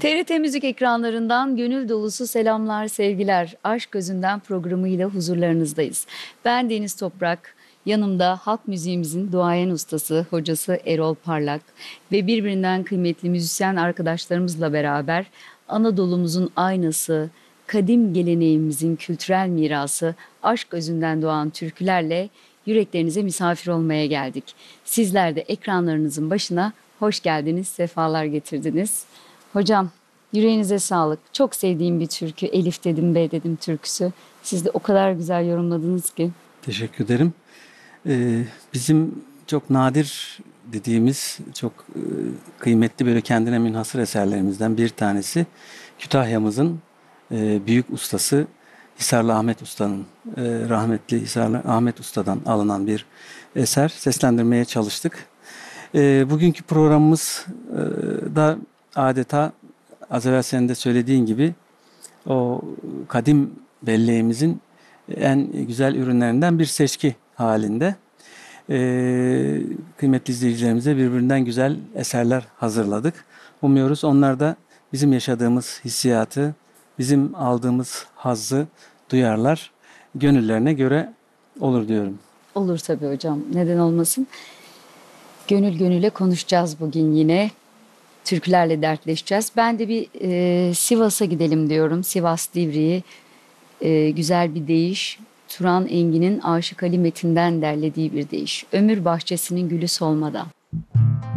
TRT Müzik ekranlarından gönül dolusu selamlar, sevgiler. Aşk Gözünden programıyla huzurlarınızdayız. Ben Deniz Toprak, yanımda halk müziğimizin duayen ustası, hocası Erol Parlak ve birbirinden kıymetli müzisyen arkadaşlarımızla beraber Anadolu'muzun aynası, kadim geleneğimizin kültürel mirası, aşk gözünden doğan türkülerle yüreklerinize misafir olmaya geldik. Sizler de ekranlarınızın başına hoş geldiniz, sefalar getirdiniz. Hocam, yüreğinize sağlık. Çok sevdiğim bir türkü. Elif dedim, B dedim türküsü. Siz de o kadar güzel yorumladınız ki. Teşekkür ederim. Bizim çok nadir dediğimiz çok kıymetli böyle kendine münhasır eserlerimizden bir tanesi Kütahya'mızın büyük ustası Hisarlı Ahmet Usta'nın rahmetli Hisarlı Ahmet Usta'dan alınan bir eser seslendirmeye çalıştık. Bugünkü programımız da adeta az evvel senin de söylediğin gibi o kadim belleğimizin en güzel ürünlerinden bir seçki halinde. Kıymetli izleyicilerimize birbirinden güzel eserler hazırladık. Umuyoruz onlar da bizim yaşadığımız hissiyatı, bizim aldığımız hazzı duyarlar. Gönüllerine göre olur diyorum. Olur tabii hocam. Neden olmasın? Gönül gönüle konuşacağız bugün yine. Türkülerle dertleşeceğiz. Ben de bir Sivas'a gidelim diyorum. Sivas Divriği. Güzel bir deyiş. Turan Engin'in Aşık Ali Metin'den derlediği bir deyiş. Ömür bahçesinin gülü solmadan.